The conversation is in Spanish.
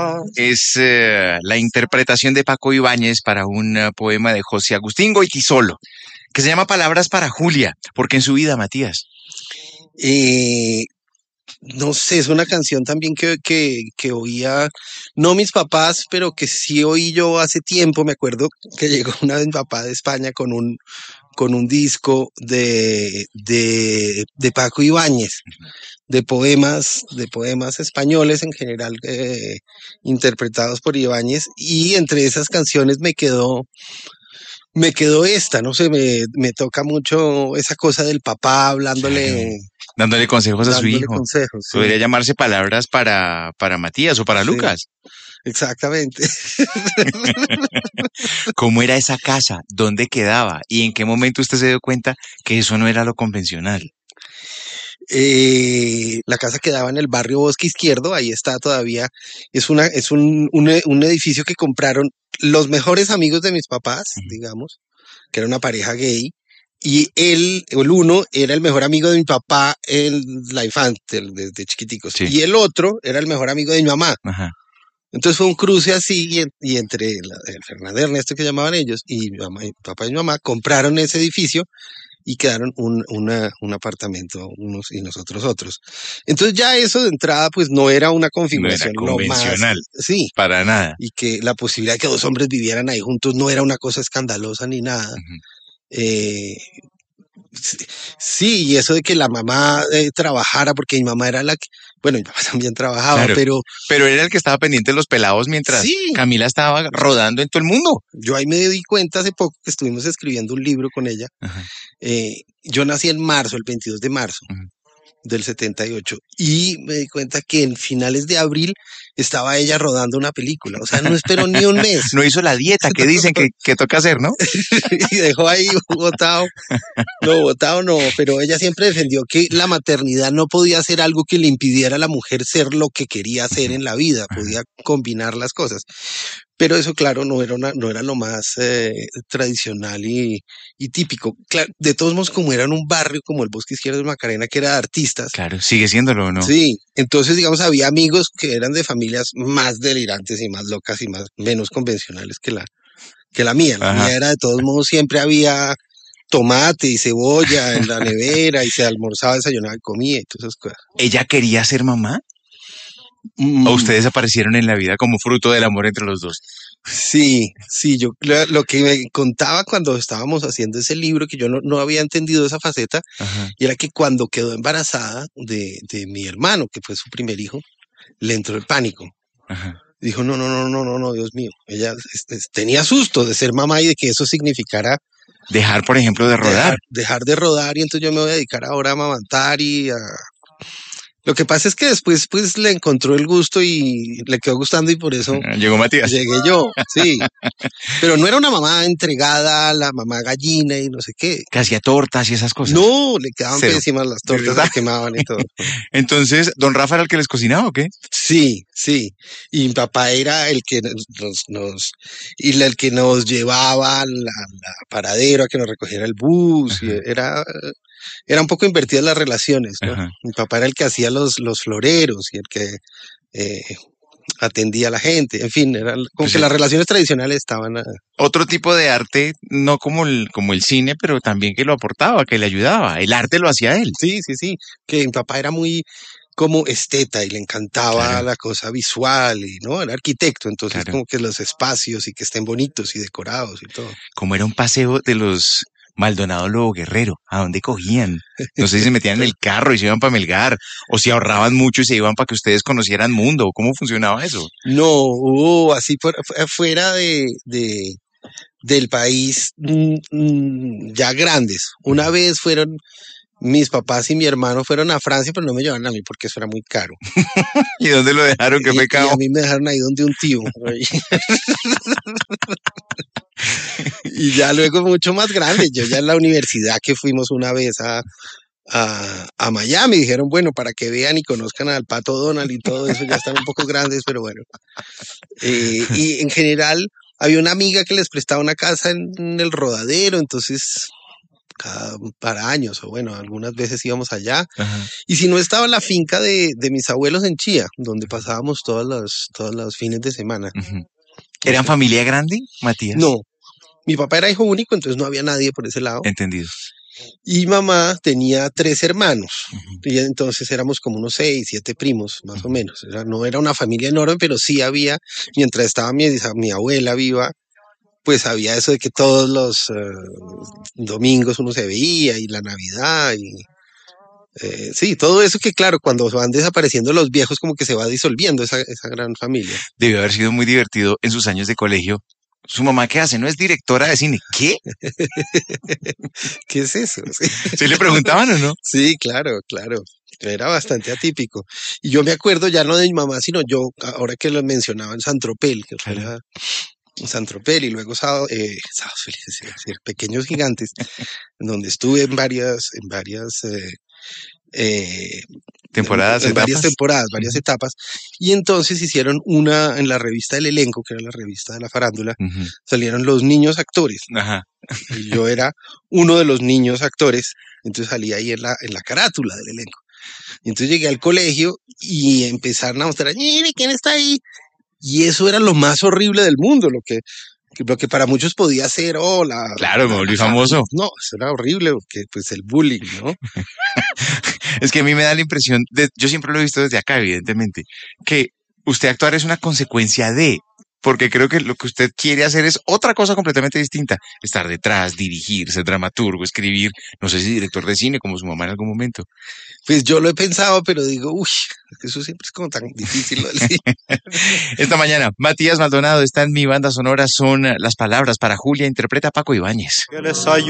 Es la interpretación de Paco Ibáñez para un poema de José Agustín Goytisolo, que se llama Palabras para Julia, porque en su vida, Matías. Eh, no sé, es una canción también que oía, no mis papás, pero que sí oí yo hace tiempo. Me acuerdo que llegó una vez mi papá de España con un disco de Paco Ibáñez, de poemas españoles en general, interpretados por Ibáñez, y entre esas canciones me quedó esta, no sé, me toca mucho esa cosa del papá Claro. hablándole, Dándole consejos a su dándole hijo. consejos, sí, Podría llamarse Palabras para Matías o para sí, Lucas. exactamente. ¿Cómo era esa casa? ¿Dónde quedaba? ¿Y en qué momento usted se dio cuenta que eso no era lo convencional? La casa quedaba en el barrio Bosque Izquierdo, ahí está todavía, es un edificio que compraron los mejores amigos de mis papás, Ujú. digamos, que era una pareja gay, y el uno era el mejor amigo de mi papá en la infancia, desde chiquiticos, Sí, y el otro era el mejor amigo de mi mamá. ajá. Entonces fue un cruce así, y entre el Fernando y Ernesto que llamaban ellos, y mi mamá, y papá y mi mamá compraron ese edificio y quedaron un apartamento unos y nosotros otros. Entonces ya eso de entrada pues no era una No era configuración lo más, convencional, sí, para nada. y que la posibilidad de que dos hombres vivieran ahí juntos no era una cosa escandalosa ni nada. Ujú. Eh, sí, sí, y eso de que la mamá trabajara, porque mi mamá era la que, bueno, mi papá también trabajaba, Claro, pero pero era el que estaba pendiente de los pelados mientras sí, Camila estaba rodando en todo el mundo. yo ahí me di cuenta hace poco que estuvimos escribiendo un libro con ella. Ajá, Yo nací en marzo, el 22 de marzo ujú. del 78 y me di cuenta que en finales de abril estaba ella rodando una película, o sea, no esperó ni un mes. No hizo la dieta que dicen que toca hacer, ¿no? Y dejó ahí botado, no, botado no, pero ella siempre defendió que la maternidad no podía ser algo que le impidiera a la mujer ser lo que quería hacer Ujú, en la vida, ajá. podía combinar las cosas. Pero eso, claro, no era lo más tradicional y típico. Claro, de todos modos, como era en un barrio como el Bosque Izquierdo de Macarena, que era de artistas, Claro, sigue siéndolo o no. sí, entonces, digamos, había amigos que eran de familias más delirantes y más locas y más, menos convencionales que la mía. La Ajá. mía era, de todos modos, siempre había tomate y cebolla en la nevera y se almorzaba, desayunaba y comía y todas esas cosas. ¿Ella quería ser mamá? ¿O Mm, ustedes aparecieron en la vida como fruto del amor entre los dos? sí, sí, yo lo que me contaba cuando estábamos haciendo ese libro, que yo no había entendido esa faceta, Ajá, y era que cuando quedó embarazada de mi hermano, que fue su primer hijo, le entró el pánico. ajá. Dijo, no, Dios mío. Ella tenía susto de ser mamá y de que eso significara Dejar, por ejemplo, de rodar. dejar de rodar, y entonces yo me voy a dedicar ahora a amamantar y a... Lo que pasa es que después pues le encontró el gusto y le quedó gustando y por eso Llegó Matías. llegué yo, sí. Pero no era una mamá entregada a la mamá gallina y no sé qué. Que hacía tortas y esas cosas. No, le quedaban Cero. pésimas las ¿De tortas, se verdad? le quemaban y todo. Entonces, ¿don Rafa era el que les cocinaba o qué? Sí, sí. Y mi papá era el que y el que nos llevaba la paradero a que nos recogiera el bus. Y Ajá, era un poco invertidas las relaciones, ¿no? ajá. Mi papá era el que hacía los floreros y el que eh, atendía a la gente. En fin, era como Pues que las relaciones tradicionales estaban. otro tipo de arte, no como el cine, pero también que lo aportaba, que le ayudaba. El arte lo hacía él. Sí, sí, sí. Que mi papá era muy como esteta y le encantaba Claro, la cosa visual y no, era arquitecto, entonces claro. como que los espacios y que estén bonitos y decorados y todo. Como era un paseo de los Maldonado Lobo Guerrero, ¿a dónde cogían? No sé si se metían en el carro y se iban para Melgar, o si ahorraban mucho y se iban para que ustedes conocieran mundo. ¿Cómo funcionaba eso? No, así fuera del país, ya grandes. Una Ujú. vez fueron mis papás y mi hermano fueron a Francia, pero no me llevaron a mí porque eso era muy caro. ¿Y dónde lo dejaron? ¿Qué Y a pecado? mí me dejaron ahí donde un tío. Y ya luego mucho más grande. Yo ya en la universidad que fuimos una vez a Miami, dijeron, bueno, para que vean y conozcan al Pato Donald y todo eso, ya están un poco grandes, pero bueno. Y en general había una amiga que les prestaba una casa en el Rodadero, entonces cada par de años, o bueno, algunas veces íbamos allá. Ajá. Y si no estaba la finca de mis abuelos en Chía, donde pasábamos todos los fines de semana. Ujú. ¿Eran familia grande, Matías? No, mi papá era hijo único, entonces no había nadie por ese lado. Entendido. Y mamá tenía 3 hermanos. Ujú. Y entonces éramos como unos 6, 7 primos, más o menos. No era una familia enorme, pero sí había, mientras estaba mi abuela viva, pues había eso de que todos los domingos uno se veía y la Navidad y sí, todo eso que claro, cuando van desapareciendo los viejos como que se va disolviendo esa gran familia. Debió haber sido muy divertido en sus años de colegio. ¿Su mamá qué hace? ¿No es directora de cine? ¿Qué? ¿Qué es eso? Sí, ¿Se le preguntaban o no? sí, claro, claro. Era bastante atípico. Y yo me acuerdo ya no de mi mamá, sino yo, ahora que lo mencionaba en Santropel, que Claro. fuera en Santropel y luego Sábados Felices, iba a decir, Pequeños Gigantes, en donde estuve en varias Temporadas, en varias etapas. temporadas, varias Ujú. etapas, y entonces hicieron una en la revista El Elenco, que era la revista de la farándula, Ujú. salieron los niños actores, Ajá. y yo era uno de los niños actores, entonces salí ahí en la carátula del elenco. Y entonces llegué al colegio y empezaron a mostrar, mire, ¿quién está ahí? Y eso era lo más horrible del mundo, lo que para muchos podía ser, oh, Claro, me volví famoso. no, eso era horrible, porque pues el bullying, ¿no? Es que a mí me da la impresión, yo siempre lo he visto desde acá, evidentemente, que usted actuar es una consecuencia de, porque creo que lo que usted quiere hacer es otra cosa completamente distinta. Estar detrás, dirigir, ser dramaturgo, escribir, no sé si director de cine, como su mamá en algún momento. Pues yo lo he pensado, pero digo, uy, eso siempre es como tan difícil lo del cine. Esta mañana, Matías Maldonado está en Mi Banda Sonora, son las palabras para Julia, interpreta a Paco Ibáñez. Que les ayude.